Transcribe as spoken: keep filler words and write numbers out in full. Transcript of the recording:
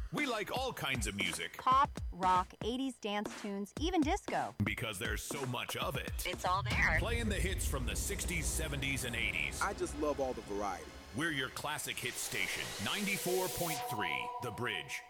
We like all kinds of music Pop, rock, eighties dance tunes, even disco. because there's so much of it. It's all there. Playing the hits from the sixties, seventies, and eighties. I just love all the variety. We're your classic hit station, ninety-four point three, The Bridge.